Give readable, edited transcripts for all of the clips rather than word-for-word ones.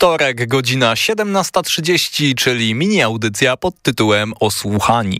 Wtorek, godzina 17:30, czyli mini audycja pod tytułem Osłuchani.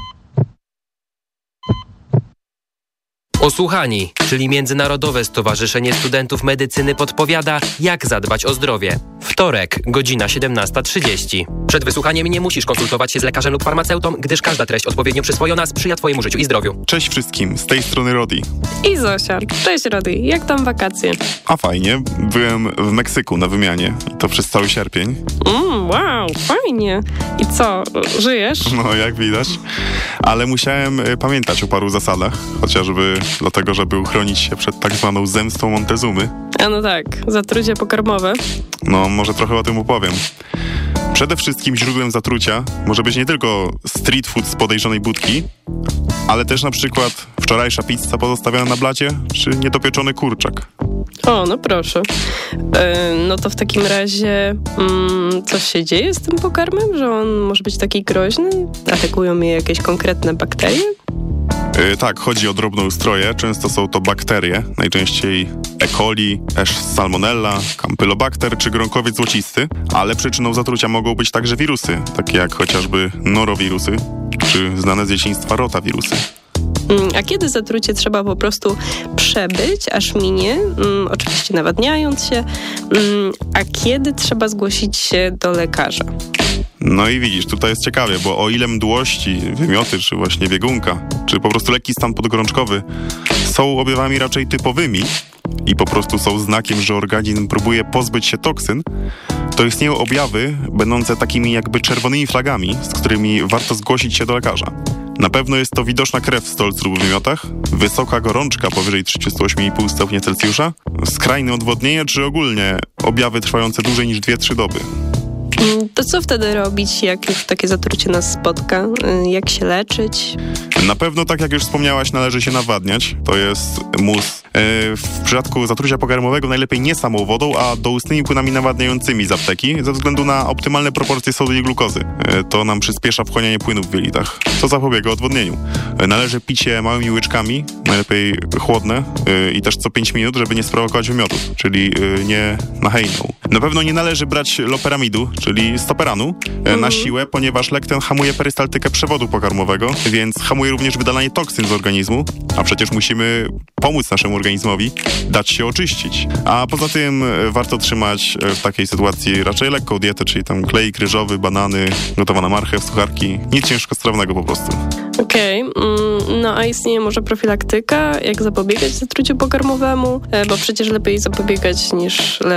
Osłuchani, czyli Międzynarodowe Stowarzyszenie Studentów Medycyny podpowiada, jak zadbać o zdrowie. Wtorek, godzina 17:30. Przed wysłuchaniem nie musisz konsultować się z lekarzem lub farmaceutą, gdyż każda treść odpowiednio przyswojona sprzyja Twojemu życiu i zdrowiu. Cześć wszystkim, z tej strony Rodi. I Zosia. Cześć Rodi, jak tam wakacje? A fajnie, byłem w Meksyku na wymianie i to przez cały sierpień. Wow, fajnie. I co, żyjesz? No, jak widać. Ale musiałem pamiętać o paru zasadach, chociażby dlatego, żeby uchronić się przed tak zwaną zemstą Montezumy. A no tak, zatrucie pokarmowe. No, może trochę o tym opowiem. Przede wszystkim źródłem zatrucia może być nie tylko street food z podejrzanej budki, ale też na przykład wczorajsza pizza pozostawiona na blacie, czy niedopieczony kurczak. O, no proszę. No to w takim razie coś się dzieje z tym pokarmem, że on może być taki groźny? Atakują je jakieś konkretne bakterie? Tak, chodzi o drobnoustroje. Często są to bakterie, najczęściej E. coli, też salmonella, campylobacter czy gronkowiec złocisty, ale przyczyną zatrucia mogą być także wirusy, takie jak chociażby norowirusy, czy znane z dzieciństwa rotawirusy. A kiedy zatrucie trzeba po prostu przebyć, aż minie, oczywiście nawadniając się, a kiedy trzeba zgłosić się do lekarza? No i widzisz, tutaj jest ciekawie, bo o ile mdłości, wymioty, czy właśnie biegunka, czy po prostu lekki stan podgorączkowy są objawami raczej typowymi i po prostu są znakiem, że organizm próbuje pozbyć się toksyn, to istnieją objawy będące takimi jakby czerwonymi flagami, z którymi warto zgłosić się do lekarza. Na pewno jest to widoczna krew w stolcu lub wymiotach, wysoka gorączka powyżej 38,5 stopnia Celsjusza, skrajne odwodnienie czy ogólnie objawy trwające dłużej niż 2-3 doby. To co wtedy robić, jak już takie zatrucie nas spotka? Jak się leczyć? Na pewno, tak jak już wspomniałaś, należy się nawadniać. To jest mus. W przypadku zatrucia pokarmowego najlepiej nie samą wodą, a doustnymi płynami nawadniającymi z apteki, ze względu na optymalne proporcje sodu i glukozy. To nam przyspiesza wchłanianie płynów w jelitach, co zapobiega odwodnieniu. Należy pić je małymi łyczkami, najlepiej chłodne i też co 5 minut, żeby nie sprowokować wymiotów, czyli nie na hejną. Na pewno nie należy brać loperamidu, czyli stoperanu, na siłę, ponieważ lek ten hamuje perystaltykę przewodu pokarmowego, więc hamuje również wydalanie toksyn z organizmu, a przecież musimy pomóc naszemu organizmowi dać się oczyścić. A poza tym warto trzymać w takiej sytuacji raczej lekką dietę, czyli tam klejk ryżowy, banany, gotowana marchew, sucharki, nic ciężkostrawnego po prostu. Okej, no a istnieje może profilaktyka, jak zapobiegać zatruciu pokarmowemu, bo przecież lepiej zapobiegać niż